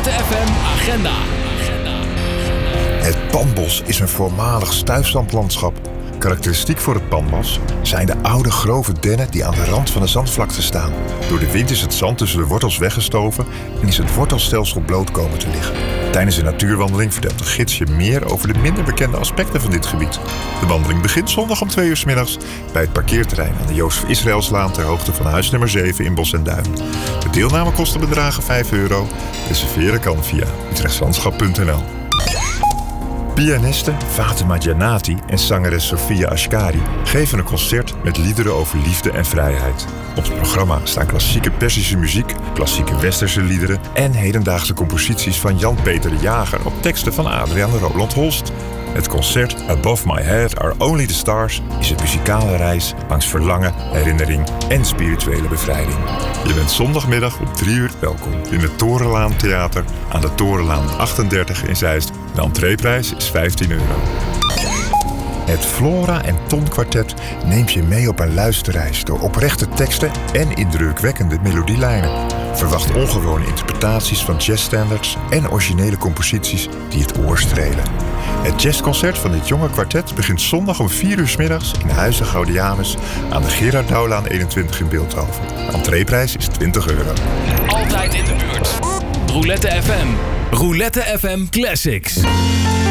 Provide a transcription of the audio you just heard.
Roulette FM Agenda. Het Panbos is een voormalig stuifzandlandschap. Karakteristiek voor het Panbos zijn de oude grove dennen die aan de rand van de zandvlakte staan. Door de wind is het zand tussen de wortels weggestoven en is het wortelstelsel bloot komen te liggen. Tijdens de natuurwandeling vertelt de gids je meer over de minder bekende aspecten van dit gebied. De wandeling begint zondag om 2 uur 's middags bij het parkeerterrein aan de Jozef Israëlslaan ter hoogte van huis nummer 7 in Bosch en Duin. De deelnamekosten bedragen €5. Reserveren kan via utrechtslandschap.nl. Pianiste Fatima Janati en zangeres Sofia Ashkari geven een concert met liederen over liefde en vrijheid. Op het programma staan klassieke Perzische muziek, klassieke Westerse liederen en hedendaagse composities van Jan-Peter de Jager op teksten van Adriaan Roland Holst. Het concert Above My Head Are Only the Stars is een muzikale reis langs verlangen, herinnering en spirituele bevrijding. Je bent zondagmiddag om 3 uur welkom in het Torenlaan Theater aan de Torenlaan 38 in Zeist. De entreeprijs is €15. Het Flora en Ton Kwartet neemt je mee op een luisterreis door oprechte teksten en indrukwekkende melodielijnen. Verwacht ongewone interpretaties van jazzstandards en originele composities die het oor strelen. Het jazzconcert van dit jonge kwartet begint zondag om 4 uur 's middags in Huize Gaudianus aan de Gerard Douwlaan 21 in Bilthoven. De entreeprijs is €20. Altijd in de buurt. Roulette FM. Roulette FM Classics.